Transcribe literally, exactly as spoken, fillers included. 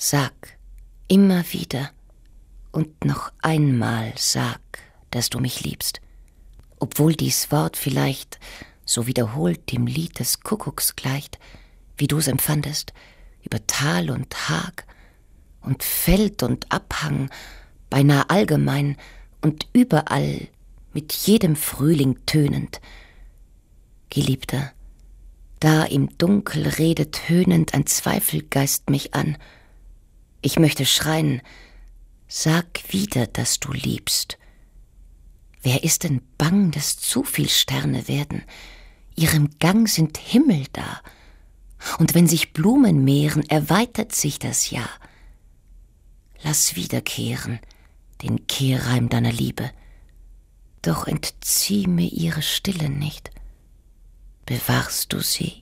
Sag immer wieder und noch einmal sag, dass du mich liebst, obwohl dies Wort vielleicht so wiederholt dem Lied des Kuckucks gleicht, wie du's empfandest, über Tal und Hag und Feld und Abhang, beinah allgemein und überall mit jedem Frühling tönend. Geliebter, da im Dunkel redet höhnend ein Zweifelgeist mich an. Ich möchte schreien, sag wieder, dass du liebst. Wer ist denn bang, dass zu viel Sterne werden? Ihrem Gang sind Himmel da. Und wenn sich Blumen mehren, erweitert sich das Jahr. Lass wiederkehren den Kehrreim deiner Liebe, doch entzieh mir ihre Stille nicht. Bewahrst du sie?